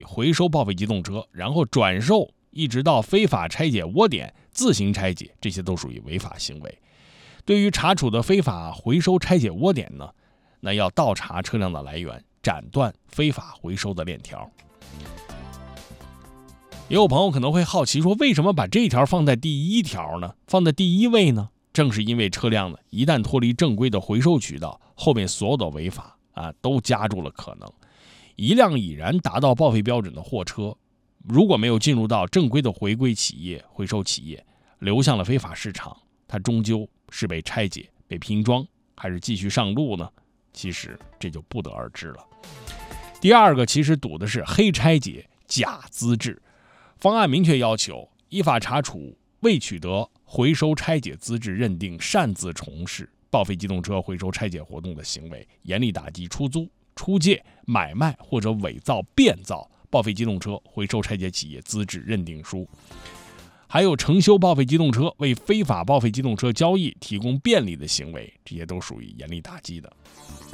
回收报废机动车，然后转售一直到非法拆解窝点自行拆解，这些都属于违法行为。对于查处的非法回收拆解窝点呢，那要倒查车辆的来源，斩断非法回收的链条。也有朋友可能会好奇说，为什么把这条放在第一条呢？放在第一位呢？正是因为车辆呢，一旦脱离正规的回收渠道，后面所有的违法都加注了可能。一辆已然达到报废标准的货车，如果没有进入到正规的回归企业、回收企业，流向了非法市场，它终究是被拆解、被拼装，还是继续上路呢？其实这就不得而知了。第二个其实赌的是黑拆解、假资质。方案明确要求依法查处未取得回收拆解资质认定擅自从事报废机动车回收拆解活动的行为，严厉打击出租、出借、买卖或者伪造、变造报废机动车回收拆解企业资质认定书，还有承修报废机动车为非法报废机动车交易提供便利的行为，这些都属于严厉打击的。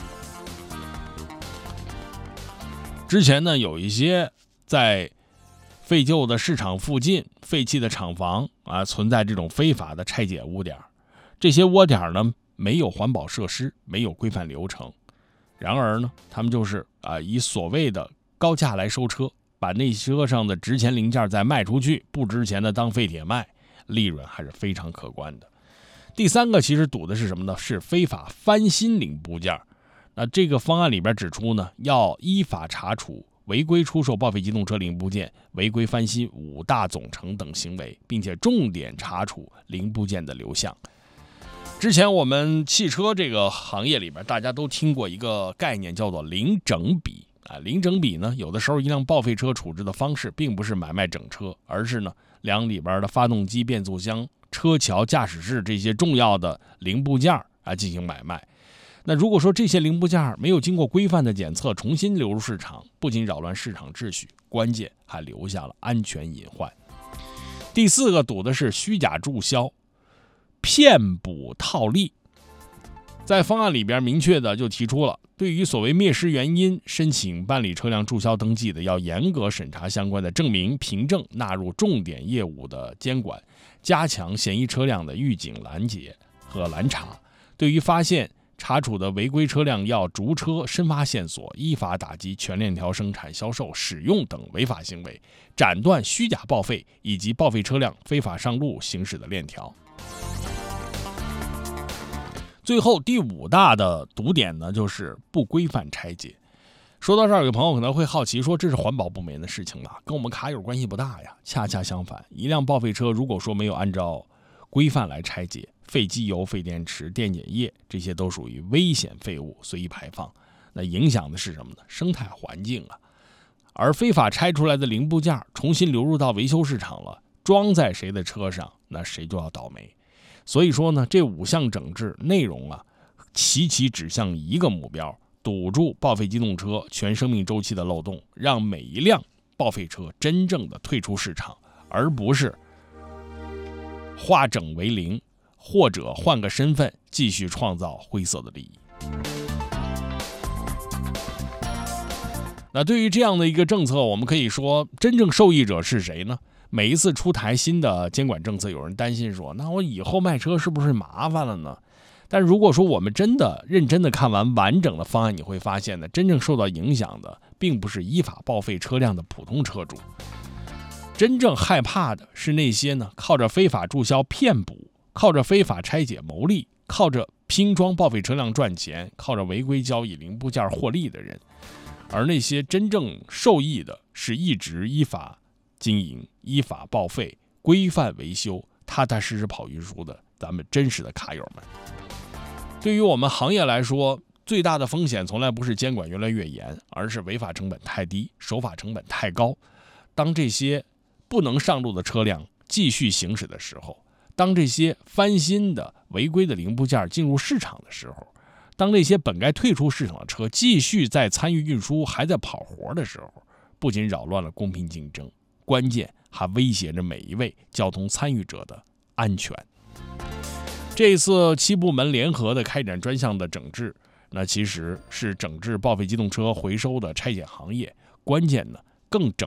之前呢，有一些在废旧的市场附近、废弃的厂房存在这种非法的拆解窝点，这些窝点呢没有环保设施，没有规范流程，然而呢，他们就是以所谓的高价来收车，把那车上的值钱零件再卖出去，不值钱的当废铁卖，利润还是非常可观的。第三个其实赌的是什么呢？是非法翻新零部件。那这个方案里边指出呢，要依法查处违规出售报废机动车零部件、违规翻新5大总成等行为，并且重点查处零部件的流向。之前我们汽车这个行业里边，大家都听过一个概念叫做零整比零整比呢，有的时候一辆报废车处置的方式并不是买卖整车，而是呢两里边的发动机、变速箱、车桥、驾驶室这些重要的零部件进行买卖。那如果说这些零部件没有经过规范的检测，重新流入市场，不仅扰乱市场秩序，关键还留下了安全隐患。第四个赌的是虚假注销、骗补套利。在方案里边明确的就提出了，对于所谓灭失原因申请办理车辆注销登记的，要严格审查相关的证明凭证，纳入重点业务的监管，加强嫌疑车辆的预警拦截和拦查。对于发现查处的违规车辆，要逐车深挖线索，依法打击全链条生产、销售、使用等违法行为，斩断虚假报废以及报废车辆非法上路行驶的链条。最后第5大的赌点呢，就是不规范拆解。说到这儿，有朋友可能会好奇说，这是环保部门的事情吧，跟我们卡友关系不大呀。恰恰相反，一辆报废车如果说没有按照规范来拆解，废机油、废电池、电解液，这些都属于危险废物随意排放，那影响的是什么呢？生态环境而非法拆出来的零部件重新流入到维修市场了，装在谁的车上，那谁就要倒霉。所以说呢，这5项整治内容齐齐指向一个目标，堵住报废机动车全生命周期的漏洞，让每一辆报废车真正的退出市场，而不是化整为零，或者换个身份继续创造灰色的利益。那对于这样的一个政策，我们可以说真正受益者是谁呢？每一次出台新的监管政策，有人担心说，那我以后卖车是不是麻烦了呢？但如果说我们真的认真的看完完整的方案，你会发现呢，真正受到影响的并不是依法报废车辆的普通车主，真正害怕的是那些呢靠着非法注销骗补，靠着非法拆解牟利，靠着拼装报废车辆赚钱，靠着违规交易零部件获利的人。而那些真正受益的是一直依法经营、依法报废、规范维修、踏踏实实跑运输的咱们真实的卡友们。对于我们行业来说，最大的风险从来不是监管越来越严，而是违法成本太低，守法成本太高。当这些不能上路的车辆继续行驶的时候，当这些翻新的违规的零部件进入市场的时候，当那些本该退出市场的车继续在参与运输还在跑活的时候，不仅扰乱了公平竞争，关键还威胁着每一位交通参与者的安全。这一次7部门联合的开展专项的整治，那其实是整治报废机动车回收的拆解行业，关键呢更整